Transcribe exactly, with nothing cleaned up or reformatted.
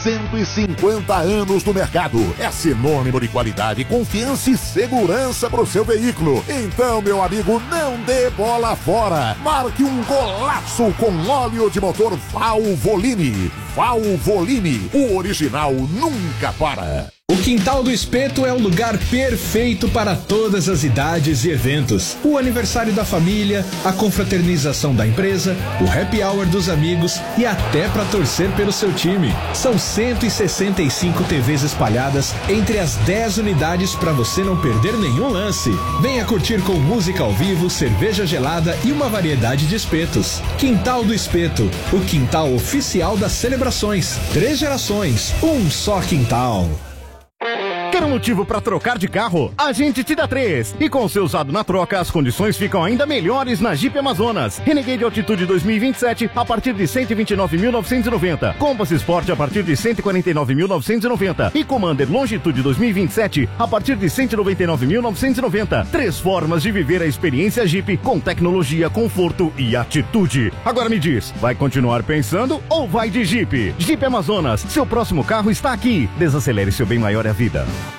cento e cinquenta anos no mercado. É sinônimo de qualidade, confiança e segurança para o seu veículo. Então, meu amigo, não dê bola fora. Marque um golaço com óleo de motor Valvoline. Valvoline, o original nunca para. O Quintal do Espeto é o lugar perfeito para todas as idades e eventos. O aniversário da família, a confraternização da empresa, o happy hour dos amigos e até para torcer pelo seu time. São cento e sessenta e cinco T Vs espalhadas entre as dez unidades para você não perder nenhum lance. Venha curtir com música ao vivo, cerveja gelada e uma variedade de espetos. Quintal do Espeto, o quintal oficial das celebrações. Três gerações, um só quintal. Quer um motivo para trocar de carro? A gente te dá três. E com o seu usado na troca, as condições ficam ainda melhores na Jeep Amazonas. Renegade Altitude dois mil e vinte e sete a partir de cento e vinte e nove mil novecentos e noventa. Compass Sport a partir de cento e quarenta e nove mil novecentos e noventa. E Commander Longitude dois mil e vinte e sete a partir de cento e noventa e nove mil novecentos e noventa. Três formas de viver a experiência Jeep com tecnologia, conforto e atitude. Agora me diz, vai continuar pensando ou vai de Jeep? Jeep Amazonas, seu próximo carro está aqui. Desacelere, seu bem maior é a vida.